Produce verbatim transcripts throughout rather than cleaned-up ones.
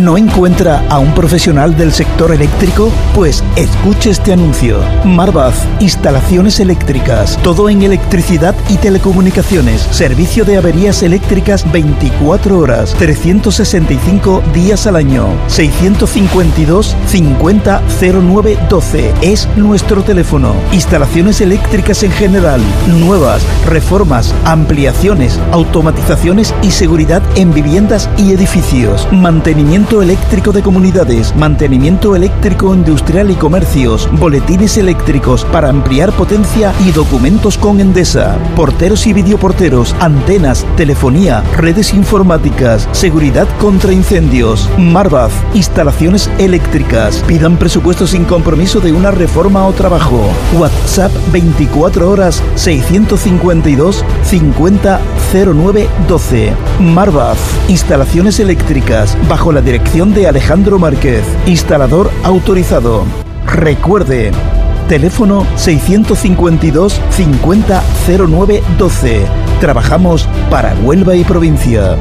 ¿No encuentra a un profesional del sector eléctrico? Pues escuche este anuncio. Marvaz, instalaciones eléctricas, todo en electricidad y telecomunicaciones, servicio de averías eléctricas veinticuatro horas, trescientos sesenta y cinco días al año. seiscientos cincuenta y dos cincuenta cero nueve doce es nuestro teléfono. Instalaciones eléctricas en general, nuevas, reformas, ampliaciones, automatizaciones y seguridad en viviendas y edificios. Mantenimiento eléctrico de comunidades, mantenimiento eléctrico industrial y comercios, boletines eléctricos para ampliar potencia y documentos con Endesa, porteros y videoporteros, antenas, telefonía, redes informáticas, seguridad contra incendios. Marvaz, instalaciones eléctricas. Pidan presupuesto sin compromiso de una reforma o trabajo. WhatsApp veinticuatro horas seiscientos cincuenta y dos cincuenta cero nueve doce. Marvaz, instalaciones eléctricas, bajo la dirección de Alejandro Márquez, instalador autorizado. Recuerde, teléfono seiscientos cincuenta y dos cincuenta cero nueve doce. Trabajamos para Huelva y provincia.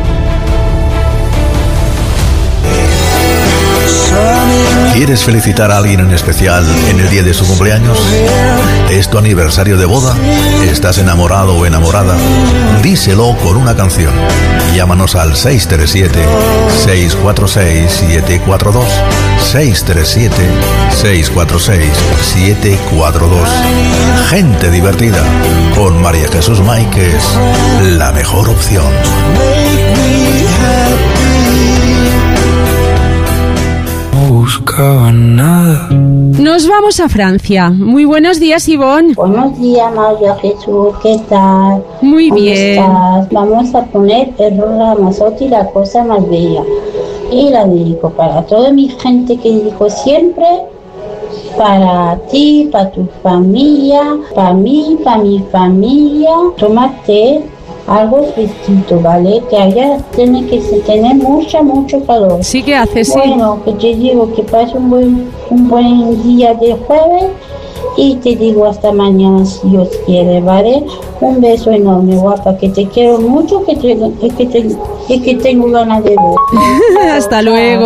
¿Quieres felicitar a alguien en especial en el día de su cumpleaños? ¿Es tu aniversario de boda? ¿Estás enamorado o enamorada? Díselo con una canción. Llámanos al seis tres siete, seis cuatro seis, siete cuatro dos. seis tres siete, seis cuatro seis, siete cuatro dos. Gente divertida. Con María Jesús Máiquez, la mejor opción. Buscaba nada. Nos vamos a Francia. Muy buenos días, Ivonne. Buenos días, María Jesús. ¿Qué tal? Muy ¿Cómo bien. estás? Vamos a poner el Ramazotti, la cosa más bella. Y la dedico para toda mi gente que dijo siempre, para ti, para tu familia, para mí, para mi familia. Tómate algo fresquito, ¿vale? Que allá tiene que tener mucha, mucho calor. Sí que hace, sí. Bueno, que te digo que pase un buen, un buen día de jueves y te digo hasta mañana si Dios quiere, ¿vale? Un beso enorme, guapa, que te quiero mucho, que, te, que, te, que tengo ganas de ver. Hasta luego.